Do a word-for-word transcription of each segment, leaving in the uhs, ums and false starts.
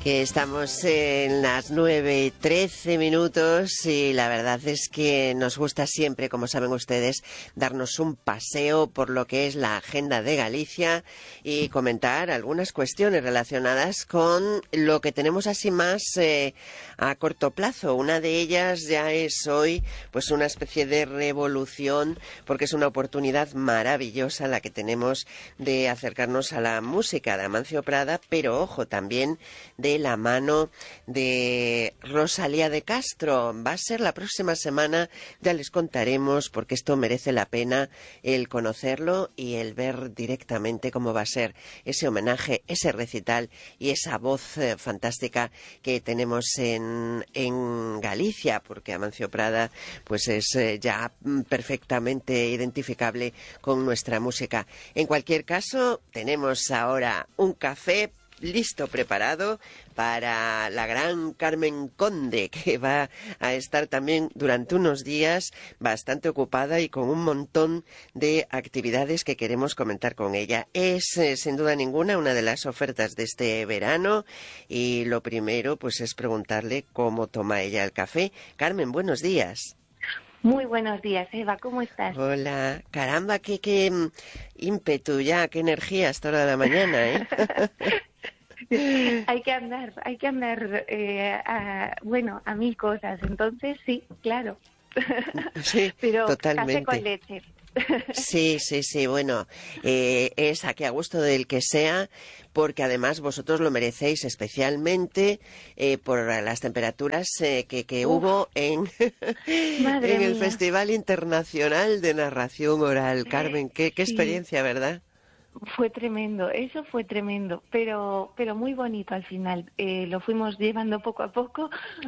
Que estamos en las nueve y trece minutos y la verdad es que nos gusta siempre, como saben ustedes, darnos un paseo por lo que es la agenda de Galicia y comentar algunas cuestiones relacionadas con lo que tenemos así más eh, a corto plazo. Una de ellas ya es hoy pues una especie de revolución, porque es una oportunidad maravillosa la que tenemos de acercarnos a la música de Amancio Prada, pero ojo, también de la mano de Rosalía de Castro. Va a ser la próxima semana, ya les contaremos, porque esto merece la pena el conocerlo y el ver directamente cómo va a ser ese homenaje, ese recital y esa voz eh, fantástica que tenemos en, en Galicia, porque Amancio Prada pues es eh, ya perfectamente identificable con nuestra música. En cualquier caso, tenemos ahora un café listo, preparado para la gran Carmen Conde, que va a estar también durante unos días bastante ocupada y con un montón de actividades que queremos comentar con ella. Es, eh, sin duda ninguna, una de las ofertas de este verano y lo primero pues es preguntarle cómo toma ella el café. Carmen, buenos días. Muy buenos días, Eva, ¿cómo estás? Hola, caramba, qué, qué mm, ímpetu ya, qué energía a esta hora de la mañana, ¿eh? Hay que andar, hay que andar, eh, a, bueno, a mil cosas, entonces sí, claro. Sí, Pero café con totalmente. leche. Sí, sí, sí, bueno, eh, es a que a gusto del que sea, porque además vosotros lo merecéis especialmente eh, por las temperaturas eh, que, que Uf, hubo en, madre en el mía, Festival Internacional de Narración Oral. Carmen, qué, qué sí. experiencia, ¿verdad? Fue tremendo, eso fue tremendo, pero pero muy bonito al final. Eh, lo fuimos llevando poco a poco.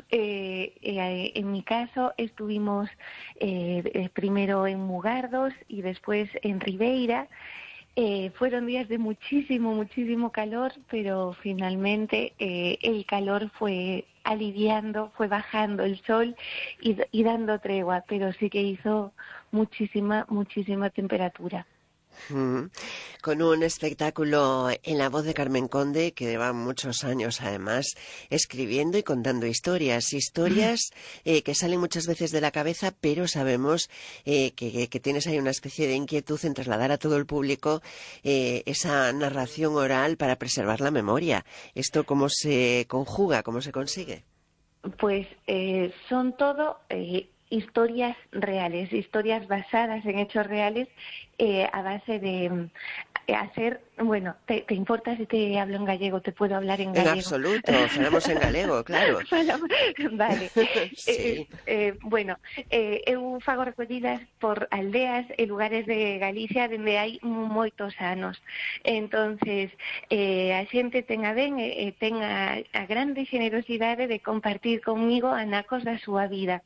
Eh, eh, en mi caso estuvimos eh, eh, primero en Mugardos y después en Ribeira. Eh, fueron días de muchísimo, muchísimo calor, pero finalmente eh, el calor fue aliviando, fue bajando el sol y, y dando tregua, pero sí que hizo muchísima, muchísima temperatura. Mm. Con un espectáculo en la voz de Carmen Conde, que lleva muchos años además escribiendo y contando historias, historias eh, que salen muchas veces de la cabeza, pero sabemos eh, que, que tienes ahí una especie de inquietud en trasladar a todo el público eh, esa narración oral para preservar la memoria. ¿Esto cómo se conjuga, cómo se consigue? Pues eh, son todo eh, historias reales, historias basadas en hechos reales eh, a base de mm, hacer, bueno, te, ¿te importa si te hablo en gallego? Te puedo hablar en En gallego. absoluto, falamos en galego, claro. Falamos- vale. Eh, Sí. eh, bueno, eh, eu fago recollidas por aldeas e lugares de Galicia onde hai moitos anos. Entonces, eh, a xente ten a ben e eh, ten a, a grande generosidade de compartir comigo anacos da súa vida.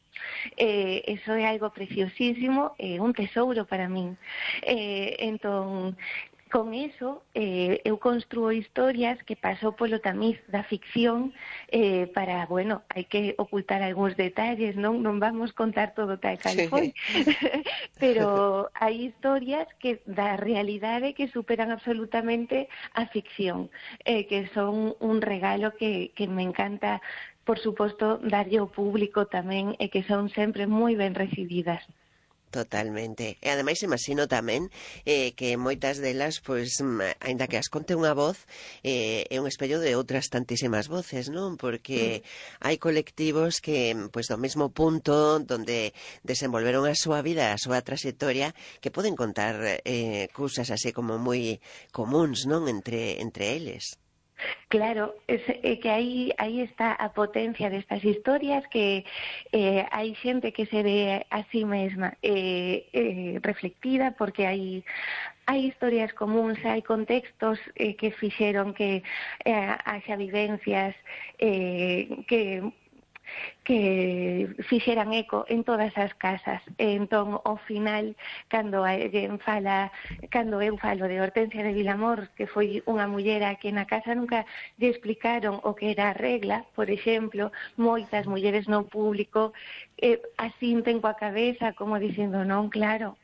Eh, eso é algo preciosísimo, é eh, un tesouro para min. Eh, entón, con eso, eh, eu construo historias que pasou polo tamiz da ficción eh, para, bueno, hai que ocultar algúns detalles, non non vamos contar todo tal cal foi, pero hai historias que da realidade que superan absolutamente a ficción, eh, que son un regalo que, que me encanta, por suposto, darlle ao público tamén e que son sempre moi ben recibidas. Totalmente. E ademais imagino tamén eh, que moitas delas, pois, mm, aínda que as conte unha voz, eh, é un espello de outras tantísimas voces, non? Porque hai colectivos que, pois, do mesmo punto donde desenvolveron a súa vida, a súa trayectoria, que poden contar eh, cousas así como moi comuns, non? Entre, entre eles. Claro, es, é que aí aí está a potencia destas historias, que eh, hai xente que se ve a sí mesma eh, eh, reflectida, porque hai hai historias comuns, hai contextos eh, que fixeron que eh, haxa vivencias eh, que que fixeran eco en todas as casas. E entón, ao final, cando alguén fala, cando eu falo de Hortensia de Vilamor, que foi unha mullera que na casa nunca lle explicaron o que era a regla, por exemplo, moitas mulleres no público eh, asinten coa cabeza como dicindo non, claro.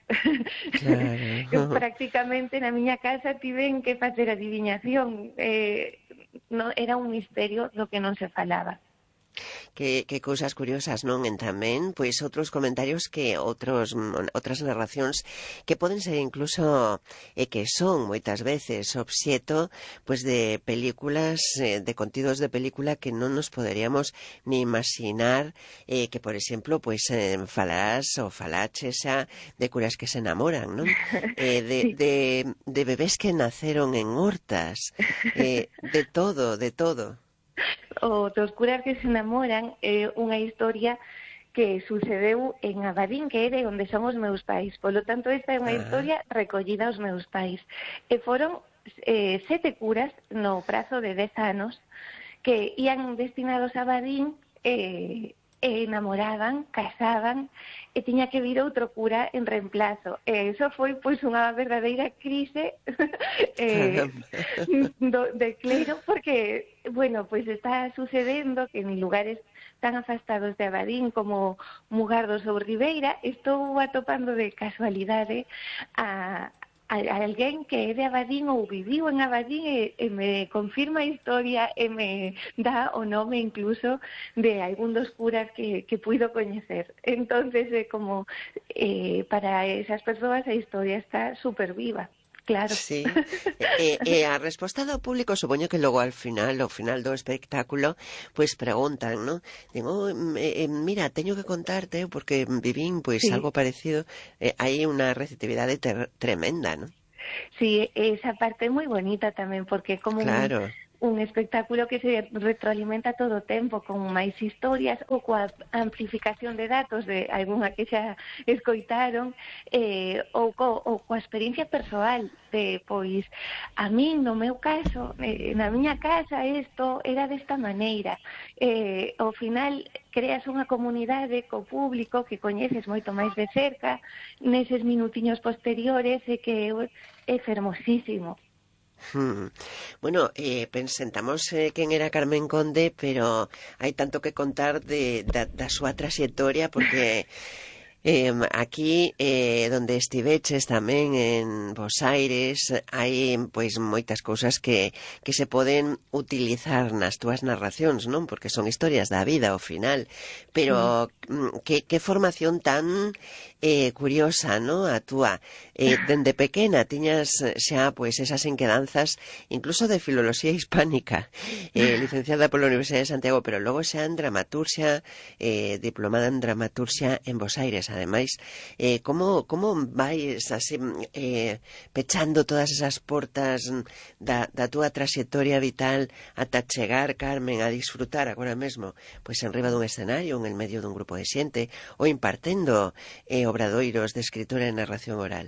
Eu Claro. prácticamente na miña casa tiven que facer adiviñación, eh, no, era un misterio do que non se falaba. Que, que cousas curiosas, non? En tamén, pois, outros comentarios que outros outras narracións que poden ser incluso e que son moitas veces obxeto pois de películas, eh, de contidos de película que non nos poderíamos ni imaginar, eh, que, por exemplo, pois eh, falarás ou falaches xa de curas que se enamoran, non? Eh, de, Sí. de, de bebés que naceron en hortas, eh, de todo, de todo. O dos curas que se enamoran é unha historia que sucedeu en Abadín, que é de onde son os meus pais. Polo tanto, esta é unha Ah. historia recollida aos meus pais. E foron eh, sete curas no prazo de dez anos que ían destinados a Abadín e, e enamoraban, casaban e tiña que vir outro cura en reemplazo. E iso foi pois unha verdadeira crise eh, do, de clero, porque, bueno, pois está sucedendo que en lugares tan afastados de Abadín como Mugardos ou Ribeira estou atopando de casualidade a a alguén que é de Abadín ou viviu en Abadín e, e me confirma a historia e me dá o nome incluso de algún dos curas que, que puido coñecer. Entonces, é como eh, para esas persoas a historia está super viva. Claro. Sí, e, e a resposta do público, supoño que logo al final, ao final do espectáculo, pois preguntan, non? Digo, oh, eh, mira, teño que contarte, porque vivín pois Sí. algo parecido, eh, hai unha receptividade ter tremenda, non? Sí, esa parte é moi bonita tamén, porque é como un, Claro. un espectáculo que se retroalimenta todo o tempo con máis historias ou coa amplificación de datos de algunha que xa escoitaron eh, ou, co, ou coa experiencia persoal de, pois, a min, no meu caso, eh, na miña casa isto era desta maneira. Eh, ao final creas unha comunidade co público que coñeces moito máis de cerca neses minutiños posteriores e que é fermosísimo. Hmm. Bueno, eh, pensentamos eh, quen era Carmen Conde, pero hai tanto que contar de, da, da súa traxectoria, porque eh, aquí, eh, donde estiveches tamén en Bos Aires, hai pois moitas cousas que, que se poden utilizar nas túas narracións, non? Porque son historias da vida ao final, pero mm, que, que formación tan eh, curiosa, non? A túa. Eh, dende pequena tiñas xa pois esas inquedanzas incluso de filoloxía hispánica, eh, licenciada pola Universidade de Santiago, pero logo xa en dramaturxia, eh, diplomada en dramaturxia en Bos Aires, ademais. Eh, como, como vais así eh, pechando todas esas portas da, da túa traxectoria vital ata chegar, Carmen, a disfrutar agora mesmo pois en riba dun escenario, en el medio dun grupo de xente, ou impartendo eh, obradoiros de escritura e narración oral?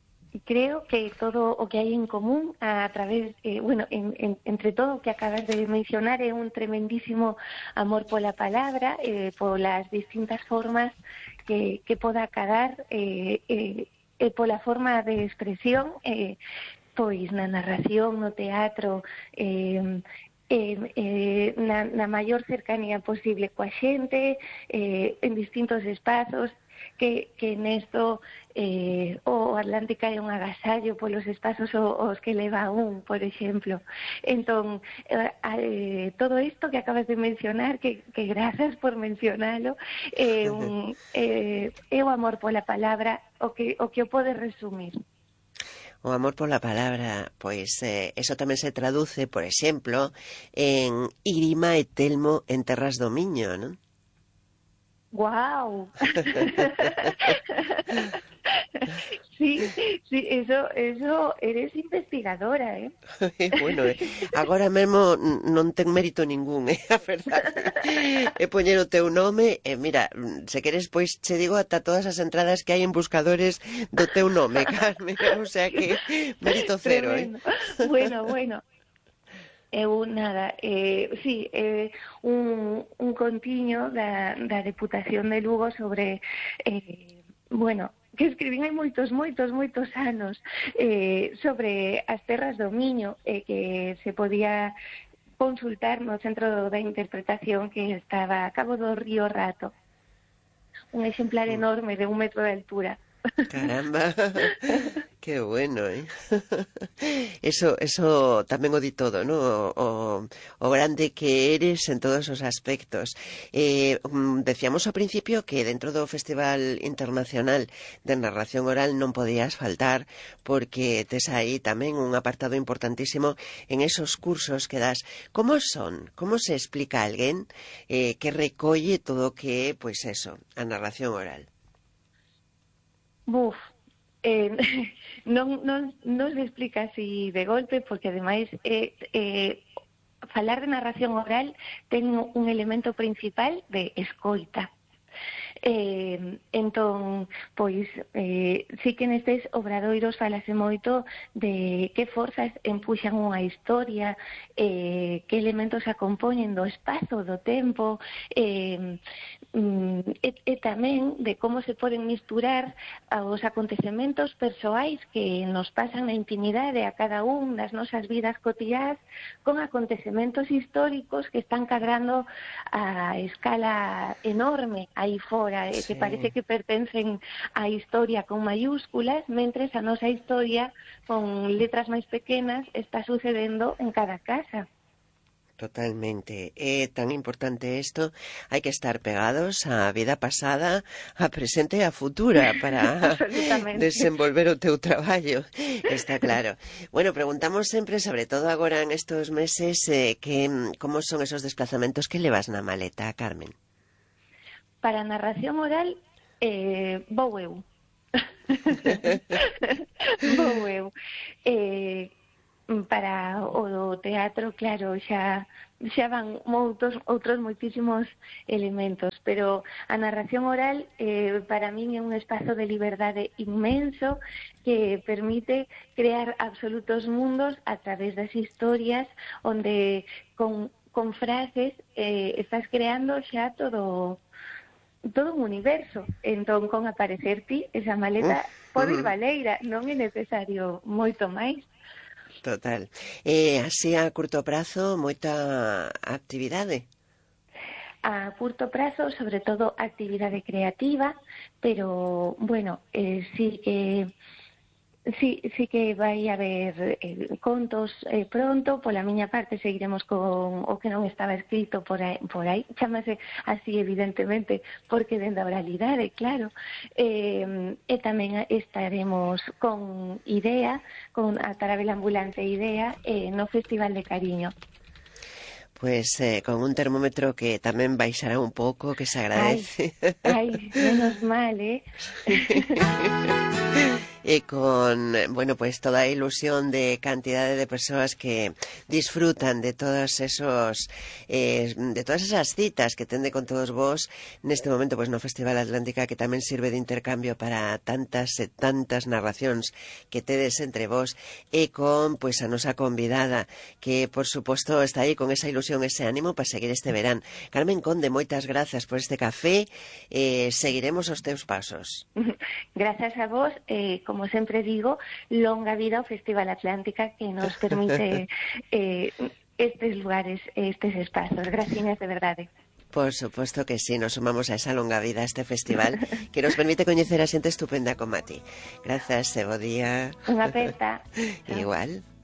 Creo que todo o que hai en común a través, eh, bueno, en, en, entre todo o que acabas de mencionar é un tremendísimo amor pola palabra, eh, polas distintas formas que, que poda acadar eh, eh, e pola forma de expresión, eh, pois na narración, no teatro, eh, eh, eh, na, na maior cercanía posible coa xente, eh, en distintos espazos, que, que nesto eh, o Atlántica é un agasallo polos espazos os que leva un, por exemplo. Entón, eh, eh, todo isto que acabas de mencionar, que, que grazas por mencionalo, é, un, eh, é o amor pola palabra o que o, que o pode resumir. O amor pola palabra, pois eh, eso tamén se traduce, por exemplo, en Irima e Telmo en Terras do Miño, non? ¡Guau! Sí, sí, eso, eso, eres investigadora, ¿eh? Bueno, eh, agora mesmo non ten mérito ningún, eh, a verdade. É poñer o teu nome, e eh, mira, se queres, pois, che digo ata todas as entradas que hai en buscadores do teu nome, Carmen, o sea que mérito cero, Tremendo. eh. Bueno, bueno. Eu, nada, eh, sí, eh, un, un contiño da, da Deputación de Lugo sobre, eh, bueno, que escribín hai moitos, moitos, moitos anos eh, sobre as terras do Miño, eh, que se podía consultar no Centro da Interpretación que estaba a cabo do Río Rato. Un exemplar enorme de un metro de altura. Caramba, qué bueno, ¿eh? Eso, eso tamén o di todo, ¿no? O, o grande que eres en todos os aspectos. Eh, decíamos ao principio que dentro do Festival Internacional de Narración Oral non podías faltar porque tes aí tamén un apartado importantísimo en esos cursos que das. Como son? Como se explica a alguén eh, que recolle todo o que é, pois eso, a narración oral? Buf, eh, non, non, non se explica así de golpe, porque ademais eh, eh, falar de narración oral ten un elemento principal de escoita. Eh, entón, pois, eh, sí que nestes obradoiros falase moito de que forzas empuxan unha historia, eh, que elementos a compoñen do espazo, do tempo, eh, mm, e, e tamén de como se poden misturar os acontecementos persoais que nos pasan na intimidade a cada un das nosas vidas cotiás con acontecementos históricos que están cadrando a escala enorme aí fora, e que parece que pertencen á historia con mayúsculas, mentres a nosa historia con letras máis pequenas está sucedendo en cada casa. Totalmente. É tan importante isto, hai que estar pegados á vida pasada, á presente e á futura para desenvolver o teu traballo, está claro. Bueno, preguntamos sempre, sobre todo agora en estos meses, eh, que como son esos desplazamentos que levas na maleta, Carmen? Para a narración oral, eh, vou eu. vou eu. Eh, para o teatro, claro, xa xa van moitos, outros moitísimos elementos, pero a narración oral eh, para min é un espazo de liberdade inmenso que permite crear absolutos mundos a través das historias onde con, con frases eh, estás creando xa todo todo un universo. Entón, con aparecer ti, esa maleta uh, pode ir baleira, non é necesario moito máis. Total. Eh, así a curto prazo, moita actividade? A curto prazo, sobre todo, actividade creativa, pero, bueno, eh, sí que... Sí, sí que vai haber eh, contos eh, pronto. Pola miña parte seguiremos con o que non estaba escrito por aí, por aí. Chámase así evidentemente porque dende a oralidade, claro. Eh, e tamén estaremos con Idea, con a Tarabela Ambulante Idea, eh, no Festival de Cariño. Pues eh, con un termómetro que tamén baixará un pouco, que se agradece. Ai, ai, menos mal, eh? E con, bueno, pues toda a ilusión de cantidade de persoas que disfrutan de todos esos eh, de todas esas citas que tende con todos vos neste momento, pues no Festival Atlántica, que tamén sirve de intercambio para tantas e tantas narracións que tedes entre vos, e con, pues, a nosa convidada que, por suposto, está aí con esa ilusión, ese ánimo para seguir este verán. Carmen Conde, moitas grazas por este café, eh, seguiremos os teus pasos. Grazas a vos, eh, como sempre digo, longa vida ao Festival Atlántica, que nos permite eh, estes lugares, estes espazos. Gracias de verdade. Por suposto que sí, nos sumamos a esa longa vida, a este festival que nos permite coñecer a xente estupenda como a ti. Grazas, e bo día. Unha aperta. Igual.